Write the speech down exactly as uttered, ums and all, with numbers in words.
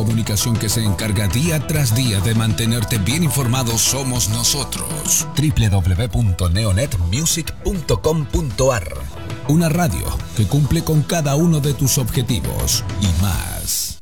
comunicación que se encarga día tras día de mantenerte bien informado somos nosotros. doble u doble u doble u punto neonet music punto com punto a r. Una radio que cumple con cada uno de tus objetivos y más.